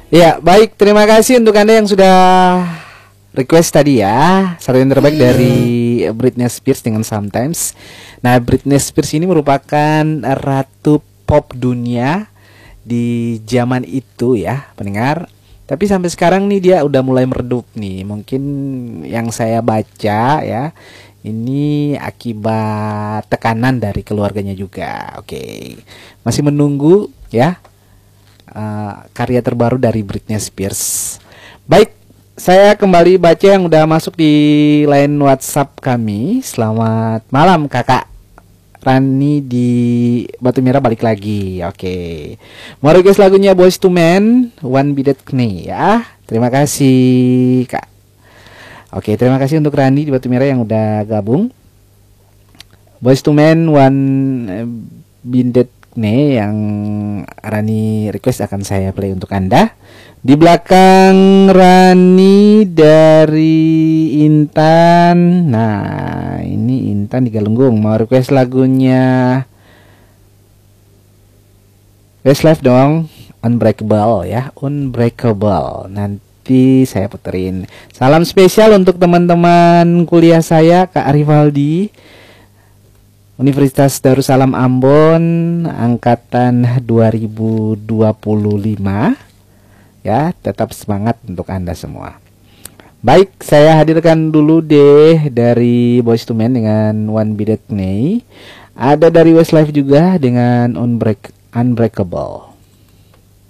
Ya, baik. Terima kasih untuk Anda yang sudah request tadi ya. Satu yang terbaik dari Britney Spears dengan Sometimes. Nah, Britney Spears ini merupakan ratu pop dunia di zaman itu ya, pendengar. Tapi sampai sekarang nih dia udah mulai meredup nih. Mungkin yang saya baca ya, ini akibat tekanan dari keluarganya juga. Oke. Masih menunggu ya karya terbaru dari Britney Spears. Baik, saya kembali baca yang udah masuk di line WhatsApp kami. Selamat malam Kakak Rani di Batu Merah balik lagi. Oke. Mau request lagunya Boyz II Men, One Beat Knee ya. Terima kasih Kak. Oke, terima kasih untuk Rani di Batu Merah yang udah gabung. Boyz II Men, One Beat Knee yang Rani request akan saya play untuk Anda. Di belakang Rani dari Intan. Nah, ini Intan di Galunggung mau request lagunya Westlife dong, Unbreakable ya, Unbreakable. Nanti saya puterin. Salam spesial untuk teman-teman kuliah saya, Kak Rivaldi, Universitas Darussalam Ambon, angkatan 2025. Ya, tetap semangat untuk Anda semua. Baik, saya hadirkan dulu deh dari Boyz II Men dengan One Beat Knee. Ada dari Westlife juga dengan Unbreakable.